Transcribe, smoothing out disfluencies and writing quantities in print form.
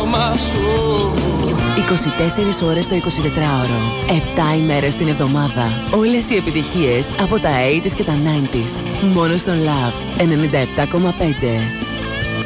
σώμα σου. 24 ώρες το 24ωρο, 7 ημέρες την εβδομάδα. Όλες οι επιτυχίες από τα 80s και τα 90s. Μόνο στον Love 97,5.